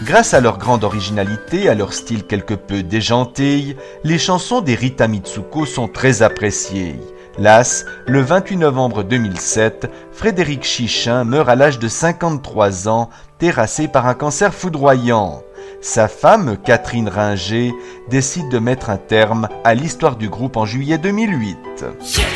Grâce à leur grande originalité, à leur style quelque peu déjanté, les chansons des Rita Mitsuko sont très appréciées. Las, le 28 novembre 2007, Frédéric Chichin meurt à l'âge de 53 ans, terrassé par un cancer foudroyant. Sa femme, Catherine Ringer, décide de mettre un terme à l'histoire du groupe en juillet 2008.